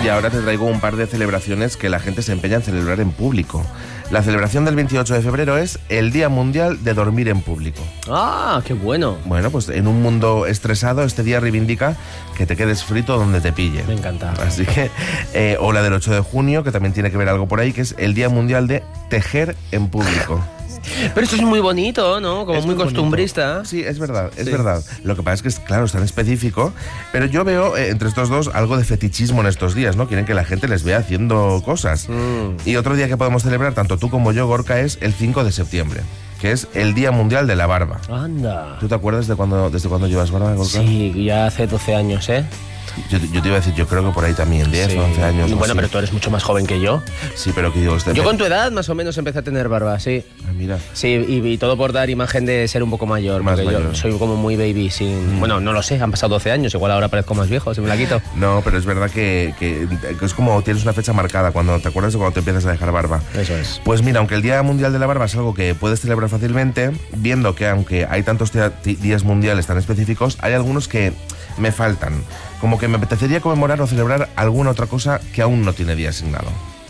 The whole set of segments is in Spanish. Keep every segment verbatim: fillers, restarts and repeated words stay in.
Y ahora te traigo un par de celebraciones que la gente se empeña en celebrar en público. La celebración del veintiocho de febrero es el Día Mundial de Dormir en Público. ¡Ah, qué bueno! Bueno, pues en un mundo estresado, este día reivindica que te quedes frito donde te pille. Me encanta. Así que, eh, o la del ocho de junio, que también tiene que ver algo por ahí, que es el Día Mundial de Tejer en Público. Pero esto es muy bonito, ¿no? Como Es muy muy costumbrista. bonito. Sí, es verdad, es Sí. verdad. Lo que pasa es que, es, claro, es tan específico, pero yo veo eh, entre estos dos algo de fetichismo en estos días, ¿no? Quieren que la gente les vea haciendo cosas. Mm. Y otro día que podemos celebrar, tanto tú como yo, Gorka, es el cinco de septiembre, que es el Día Mundial de la Barba. Anda. ¿Tú te acuerdas de cuando, desde cuándo llevas barba, Gorka? Sí, ya hace doce años, ¿eh? Yo, yo te iba a decir, yo creo que por ahí también, diez Sí. o once años. o Bueno, así. pero tú eres mucho más joven que yo. Sí, pero que digo... Este Yo con tu edad más o menos empecé a tener barba, sí. Ah, mira. Sí, y, y todo por dar imagen de ser un poco mayor. Más porque mayor. yo soy como muy baby sin... Mm. Bueno, no lo sé, han pasado doce años, igual ahora parezco más viejo, si me la quito. No, pero es verdad que, que, que es como tienes una fecha marcada, cuando te acuerdas de cuando te empiezas a dejar barba. Eso es. Pues mira, aunque el Día Mundial de la Barba es algo que puedes celebrar fácilmente, viendo que aunque hay tantos tia- ti- días mundiales tan específicos, hay algunos que me faltan. Como que me apetecería conmemorar o celebrar alguna otra cosa que aún no tiene día asignado.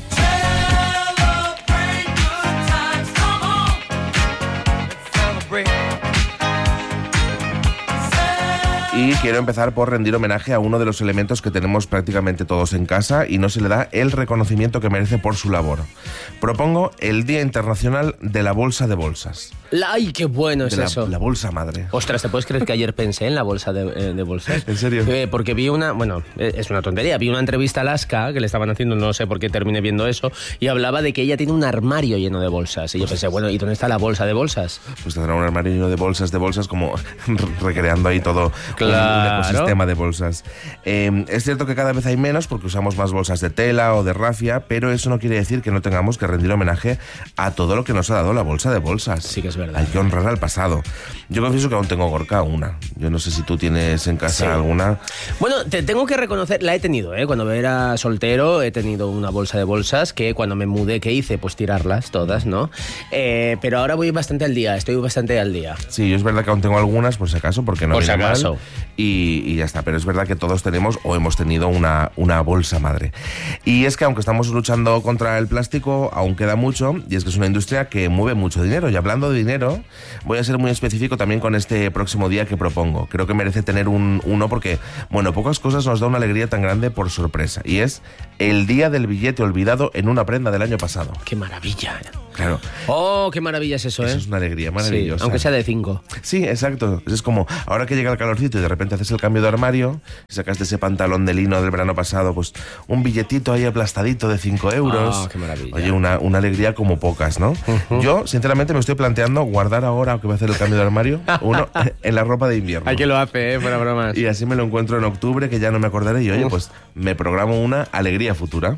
Y quiero empezar por rendir homenaje a uno de los elementos que tenemos prácticamente todos en casa y no se le da el reconocimiento que merece por su labor. Propongo el Día Internacional de la Bolsa de Bolsas. La- ¡Ay, qué bueno es De la, eso! la bolsa madre. Ostras, ¿te puedes creer que ayer pensé en la bolsa de, eh, de bolsas? ¿En serio? Eh, porque vi una, bueno, eh, es una tontería, vi una entrevista a Alaska que le estaban haciendo, no sé por qué terminé viendo eso, y hablaba de que ella tiene un armario lleno de bolsas. Y yo pensé, bueno, ¿y dónde está la bolsa de bolsas? Pues tendrá un armario lleno de bolsas, de bolsas, como recreando ahí todo un- Claro. un ecosistema de bolsas. Eh, es cierto que cada vez hay menos porque usamos más bolsas de tela o de rafia, pero eso no quiere decir que no tengamos que rendir homenaje a todo lo que nos ha dado la bolsa de bolsas. Sí que es verdad. Hay que honrar al pasado. Yo confieso que aún tengo, Gorka, una. Yo no sé si tú tienes en casa Sí. alguna. Bueno, te tengo que reconocer, la he tenido, ¿eh? Cuando era soltero he tenido una bolsa de bolsas que cuando me mudé, ¿qué hice? Pues tirarlas todas, ¿no? Eh, pero ahora voy bastante al día, estoy bastante al día. Sí, yo es verdad que aún tengo algunas, por si acaso, porque no Por si viene mal, acaso. y, y ya está. Pero es verdad que todos tenemos o hemos tenido una, una bolsa madre. Y es que aunque estamos luchando contra el plástico, aún queda mucho, y es que es una industria que mueve mucho dinero. Y hablando de dinero, voy a ser muy específico también con este próximo día que propongo. Creo que merece tener un uno porque, bueno, pocas cosas nos da una alegría tan grande por sorpresa. Y es el día del billete olvidado en una prenda del año pasado. ¡Qué maravilla! Claro, ¡Oh, qué maravilla es eso, eso eh! es una alegría Sí, maravillosa. aunque sea de cinco. Sí, exacto. Es como ahora que llega el calorcito y de repente haces el cambio de armario, sacas de ese pantalón de lino del verano pasado, pues un billetito ahí aplastadito de cinco euros. Ah, qué maravilla. Oye, una, una alegría como pocas, ¿no? Yo, sinceramente, me estoy planteando guardar ahora que voy a hacer el cambio de armario, uno en la ropa de invierno. Hay que lo hace, ¿eh? Fuera bromas. Y así me lo encuentro en octubre, que ya no me acordaré, y oye, pues me programo una alegría futura.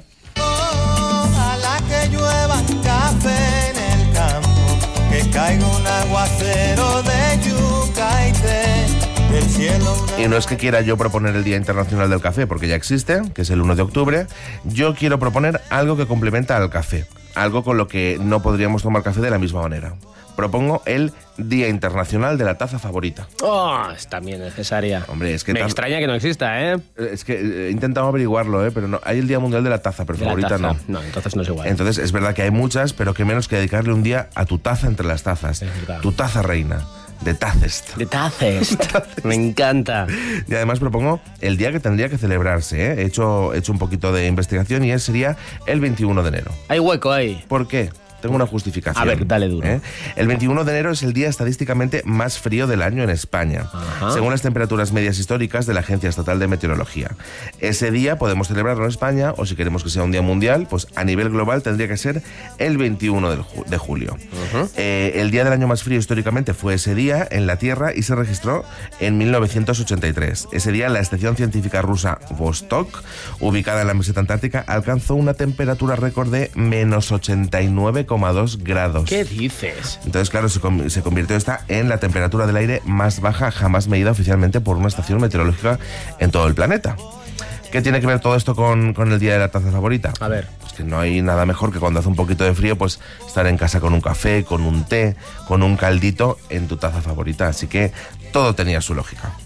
Ojalá que llueva café en el campo, que caiga un aguacero de yuca y té, del cielo una... Y no es que quiera yo proponer el Día Internacional del Café, porque ya existe, que es el uno de octubre. Yo quiero proponer algo que complementa al café, algo con lo que no podríamos tomar café de la misma manera. Propongo el Día Internacional de la Taza Favorita. ¡Oh! Es también necesaria. Hombre, es que Me tan- extraña que no exista, ¿eh? Es que eh, he intentado averiguarlo, ¿eh? Pero no. Hay el Día Mundial de la Taza, pero De la favorita taza. no. No, entonces no es igual. Entonces, es verdad que hay muchas, pero que menos que dedicarle un día a tu taza entre las tazas. Es verdad. Tu taza reina, de Tazest. De taces. Me encanta. Y además propongo el día que tendría que celebrarse, ¿eh? He hecho, he hecho un poquito de investigación y ese sería el veintiuno de enero. Hay hueco ahí. ¿Por qué? Tengo una justificación. A ver, dale duro. ¿Eh? El veintiuno de enero es el día estadísticamente más frío del año en España, Ajá. según las temperaturas medias históricas de la Agencia Estatal de Meteorología. Ese día podemos celebrarlo en España, o si queremos que sea un día mundial, pues a nivel global tendría que ser el veintiuno del ju- de julio. Ujú. Eh, el día del año más frío históricamente fue ese día en la Tierra y se registró en mil novecientos ochenta y tres. Ese día la estación científica rusa Vostok, ubicada en la meseta antártica, alcanzó una temperatura récord de menos ochenta y nueve coma dos grados. ¿Qué dices? Entonces, claro, se, com- se convirtió esta en la temperatura del aire más baja jamás medida oficialmente por una estación meteorológica en todo el planeta. ¿Qué tiene que ver todo esto con, con el día de la taza favorita? A ver. Pues que no hay nada mejor que cuando hace un poquito de frío, pues estar en casa con un café, con un té, con un caldito en tu taza favorita. Así que todo tenía su lógica.